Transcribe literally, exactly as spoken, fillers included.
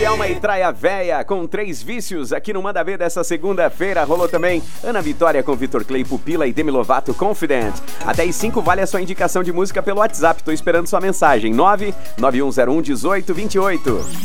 Alma e Traia Véia com Três Vícios aqui no Manda Ver dessa segunda-feira. Rolou também Ana Vitória com Vitor Clay, Pupila e Demi Lovato, Confident. Até às cinco vale a sua indicação de música pelo WhatsApp. Tô esperando sua mensagem. nove nove um zero um um oito dois oito.